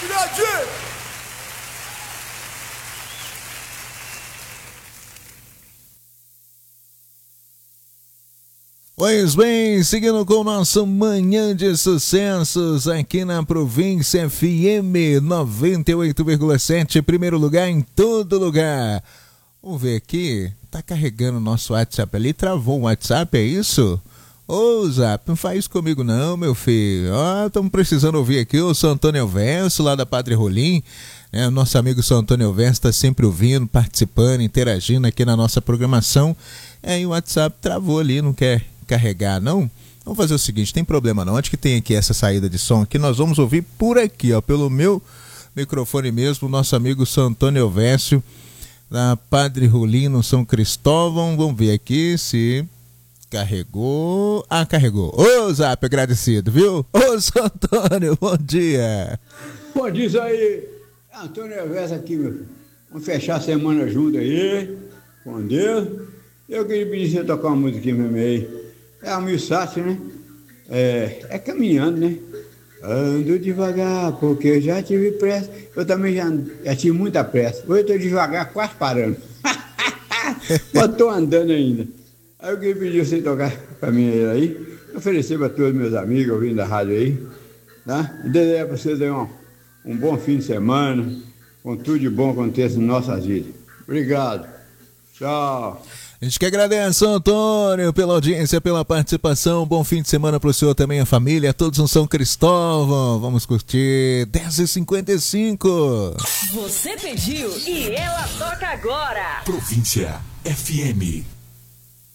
Pois bem, seguindo com o nosso Manhã de Sucessos aqui na Província FM 98,7, primeiro lugar em todo lugar. Vamos ver aqui, tá carregando o nosso WhatsApp ali, travou o WhatsApp, é isso? Ô Zap, não faz isso comigo não, meu filho. Ó, estamos precisando ouvir aqui o São Antônio Verso, lá da Padre Rolim. Nosso amigo São Antônio Verso está sempre ouvindo, participando, interagindo aqui na nossa programação. E o WhatsApp travou ali, não quer carregar não? Vamos fazer o seguinte, tem problema não, onde que tem aqui essa saída de som aqui, nós vamos ouvir por aqui, ó, pelo meu microfone mesmo, nosso amigo São Antônio Vécio, da Padre Rolino, São Cristóvão. Vamos ver aqui se carregou. Ah, carregou. Ô Zap, agradecido, viu? Ô São Antônio, bom dia. Bom dia, isso aí, Antônio Vécio aqui, meu filho. Vamos fechar a semana junto aí, com Deus. Eu queria pedir você tocar uma musiquinha mesmo aí. É a Milsat, né? É caminhando, né? Ando devagar, porque eu já tive pressa. Eu também já tive muita pressa. Hoje eu estou devagar, quase parando. Mas estou andando ainda. Aí eu queria pedir você tocar para mim aí. Oferecer para todos meus amigos ouvindo da rádio aí. Tá? E desejar para vocês aí um bom fim de semana. Com tudo de bom aconteça em nossas vidas. Obrigado. Tchau. A gente que agradece, São Antônio, pela audiência, pela participação. Bom fim de semana para o senhor também, a família, todos no São Cristóvão. Vamos curtir 10h55. Você pediu e ela toca agora. Província FM.